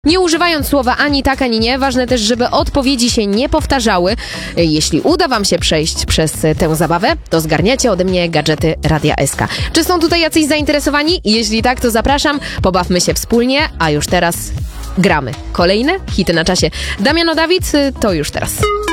Nie używając słowa ani tak, ani nie, ważne też, żeby odpowiedzi się nie powtarzały. Jeśli uda wam się przejść przez tę zabawę, to zgarniacie ode mnie gadżety Radia SK. Czy są tutaj jacyś zainteresowani? Jeśli tak, to zapraszam, pobawmy się wspólnie, a już teraz gramy. Kolejne hity na czasie. Damiano Dawid, to już teraz.